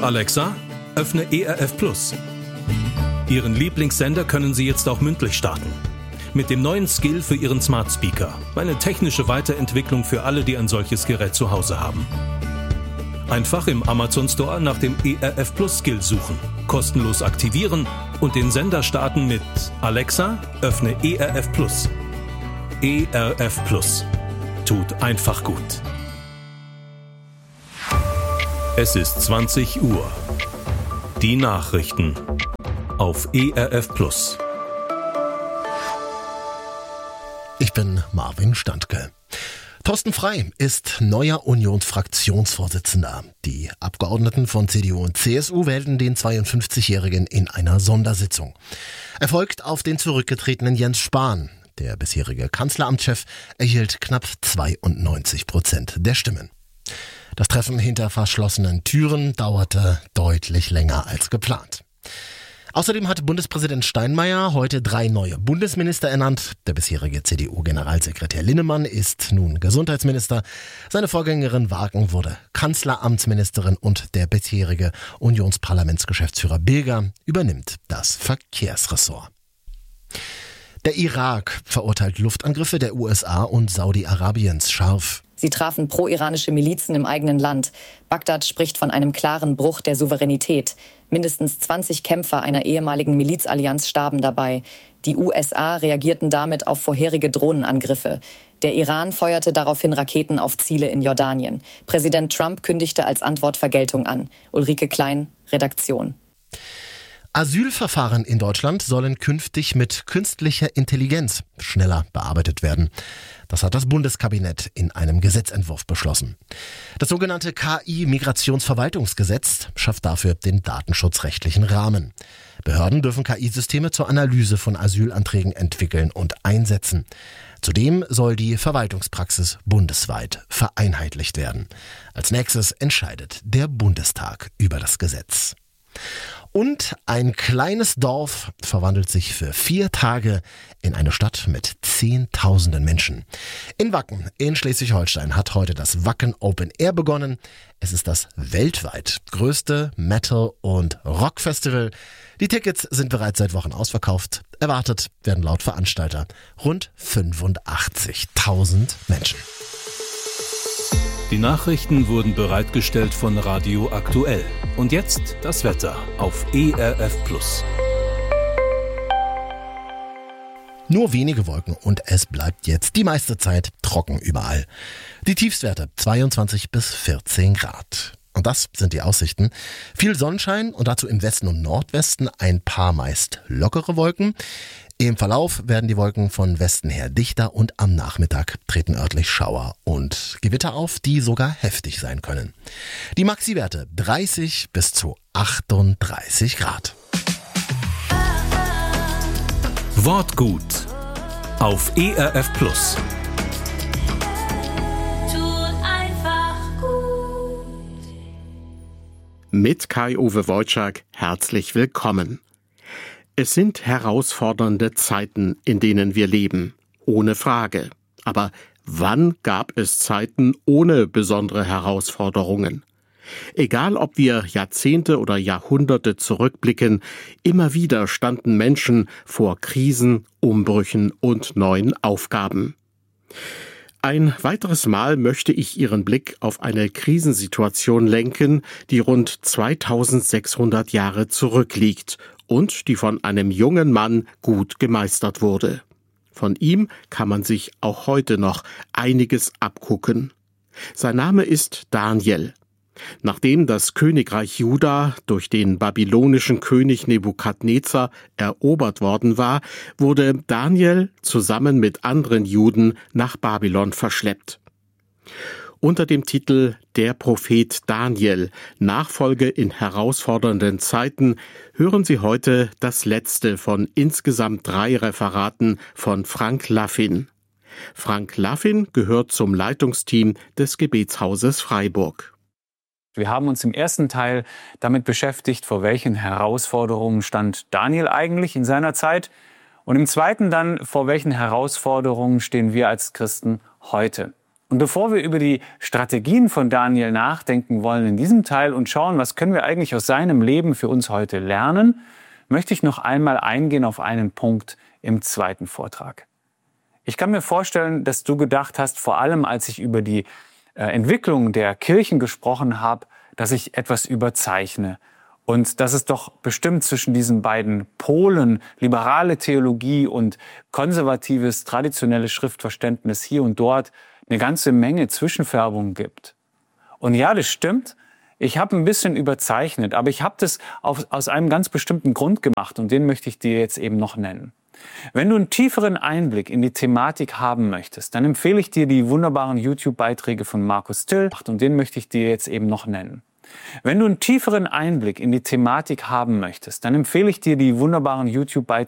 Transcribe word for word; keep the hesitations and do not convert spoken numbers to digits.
Alexa, öffne E R F Plus. Ihren Lieblingssender können Sie jetzt auch mündlich starten. Mit dem neuen Skill für Ihren Smart Speaker. Eine technische Weiterentwicklung für alle, die ein solches Gerät zu Hause haben. Einfach im Amazon Store nach dem E R F Plus Skill suchen, kostenlos aktivieren und den Sender starten mit Alexa, öffne E R F Plus. E R F Plus. Tut einfach gut. Es ist zwanzig Uhr. Die Nachrichten auf E R F Plus. Ich bin Marvin Standke. Thorsten Frey ist neuer Unionsfraktionsvorsitzender. Die Abgeordneten von C D U und C S U wählten den zweiundfünfzigjährigen in einer Sondersitzung. Er folgt auf den zurückgetretenen Jens Spahn. Der bisherige Kanzleramtschef erhielt knapp zweiundneunzig Prozent der Stimmen. Das Treffen hinter verschlossenen Türen dauerte deutlich länger als geplant. Außerdem hat Bundespräsident Steinmeier heute drei neue Bundesminister ernannt. Der bisherige C D U-Generalsekretär Linnemann ist nun Gesundheitsminister. Seine Vorgängerin Wagen wurde Kanzleramtsministerin und der bisherige Unionsparlamentsgeschäftsführer Bilger übernimmt das Verkehrsressort. Der Irak verurteilt Luftangriffe der U S A und Saudi-Arabiens scharf. Sie trafen pro-iranische Milizen im eigenen Land. Bagdad spricht von einem klaren Bruch der Souveränität. Mindestens zwanzig Kämpfer einer ehemaligen Milizallianz starben dabei. Die U S A reagierten damit auf vorherige Drohnenangriffe. Der Iran feuerte daraufhin Raketen auf Ziele in Jordanien. Präsident Trump kündigte als Antwort Vergeltung an. Ulrike Klein, Redaktion. Asylverfahren in Deutschland sollen künftig mit künstlicher Intelligenz schneller bearbeitet werden. Das hat das Bundeskabinett in einem Gesetzentwurf beschlossen. Das sogenannte K I-Migrationsverwaltungsgesetz schafft dafür den datenschutzrechtlichen Rahmen. Behörden dürfen K I-Systeme zur Analyse von Asylanträgen entwickeln und einsetzen. Zudem soll die Verwaltungspraxis bundesweit vereinheitlicht werden. Als nächstes entscheidet der Bundestag über das Gesetz. Und ein kleines Dorf verwandelt sich für vier Tage in eine Stadt mit zehntausenden Menschen. In Wacken in Schleswig-Holstein hat heute das Wacken Open Air begonnen. Es ist das weltweit größte Metal- und Rockfestival. Die Tickets sind bereits seit Wochen ausverkauft. Erwartet werden laut Veranstalter rund fünfundachtzigtausend Menschen. Die Nachrichten wurden bereitgestellt von Radio Aktuell. Und jetzt das Wetter auf E R F Plus. Nur wenige Wolken und es bleibt jetzt die meiste Zeit trocken überall. Die Tiefstwerte zweiundzwanzig bis vierzehn Grad. Und das sind die Aussichten. Viel Sonnenschein und dazu im Westen und Nordwesten ein paar meist lockere Wolken. Im Verlauf werden die Wolken von Westen her dichter und am Nachmittag treten örtlich Schauer und Gewitter auf, die sogar heftig sein können. Die Maxi-Werte dreißig bis zu achtunddreißig Grad. Wortgut auf E R F Plus. Mit Kai-Uwe Wojczak herzlich willkommen. Es sind herausfordernde Zeiten, in denen wir leben, ohne Frage. Aber wann gab es Zeiten ohne besondere Herausforderungen? Egal, ob wir Jahrzehnte oder Jahrhunderte zurückblicken, immer wieder standen Menschen vor Krisen, Umbrüchen und neuen Aufgaben. Ein weiteres Mal möchte ich Ihren Blick auf eine Krisensituation lenken, die rund zweitausendsechshundert Jahre zurückliegt und die von einem jungen Mann gut gemeistert wurde. Von ihm kann man sich auch heute noch einiges abgucken. Sein Name ist Daniel. Nachdem das Königreich Juda durch den babylonischen König Nebukadnezar erobert worden war, wurde Daniel zusammen mit anderen Juden nach Babylon verschleppt. Unter dem Titel Der Prophet Daniel, Nachfolge in herausfordernden Zeiten, hören Sie heute das letzte von insgesamt drei Referaten von Frank Laffin. Frank Laffin gehört zum Leitungsteam des Gebetshauses Freiburg. Wir haben uns im ersten Teil damit beschäftigt, vor welchen Herausforderungen stand Daniel eigentlich in seiner Zeit. Und im zweiten dann, vor welchen Herausforderungen stehen wir als Christen heute. Und bevor wir über die Strategien von Daniel nachdenken wollen in diesem Teil und schauen, was können wir eigentlich aus seinem Leben für uns heute lernen, möchte ich noch einmal eingehen auf einen Punkt im zweiten Vortrag. Ich kann mir vorstellen, dass du gedacht hast, vor allem als ich über die äh, Entwicklung der Kirchen gesprochen habe, dass ich etwas überzeichne. Und dass es doch bestimmt zwischen diesen beiden Polen, liberale Theologie und konservatives, traditionelles Schriftverständnis hier und dort, eine ganze Menge Zwischenfärbungen gibt. Und ja, das stimmt. Ich habe ein bisschen überzeichnet, aber ich habe das auf, aus einem ganz bestimmten Grund gemacht und den möchte ich dir jetzt eben noch nennen. Wenn du einen tieferen Einblick in die Thematik haben möchtest, dann empfehle ich dir die wunderbaren YouTube-Beiträge von Markus Till und den möchte ich dir jetzt eben noch nennen. Wenn du einen tieferen Einblick in die Thematik haben möchtest, dann empfehle ich dir die wunderbaren YouTube-Beiträge